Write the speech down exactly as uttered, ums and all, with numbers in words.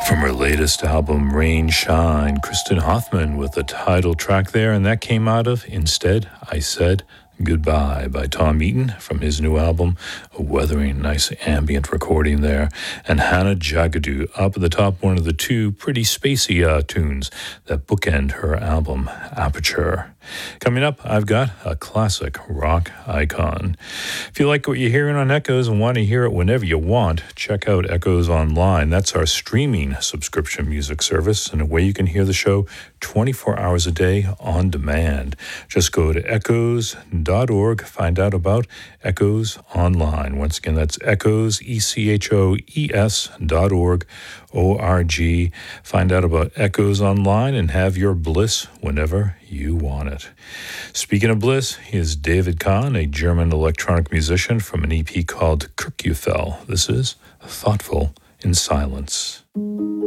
From her latest album, Rain Shine, Kristen Hoffman with the title track there, and that came out of Instead I Said Goodbye by Tom Eaton from his new album, A Weathering, nice ambient recording there. And Hannah Jagadoo up at the top, one of the two pretty spacey uh, tunes that bookend her album, Aperture. Coming up, I've got a classic rock icon. If you like what you're hearing on Echoes and want to hear it whenever you want, check out Echoes Online. That's our streaming subscription music service and a way you can hear the show twenty-four hours a day on demand. Just go to echoes dot org, find out about Echoes Online. Once again, that's Echoes, E C H O E S dot org, O R G. Find out about Echoes Online and have your bliss whenever you want it. Speaking of bliss, here's David Kahn, a German electronic musician from an E P called Kirkufell. This is Thoughtful in Silence.